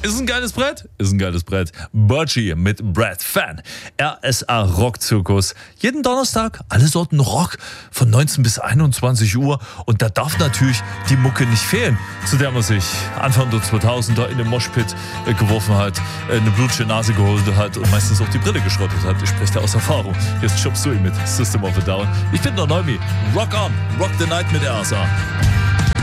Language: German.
Ist ein geiles Brett? Ist ein geiles Brett. Budgie mit Brad Fan. RSA Rockzirkus. Jeden Donnerstag alle Sorten Rock von 19 bis 21 Uhr. Und da darf natürlich die Mucke nicht fehlen, zu der man sich Anfang der 2000er in den Moshpit geworfen hat, eine blutige Nase geholt hat und meistens auch die Brille geschrottet hat. Ich spreche da aus Erfahrung. Jetzt Chop Suey mit System of a Down. Ich bin der Neumi. Rock on. Rock the Night mit RSA.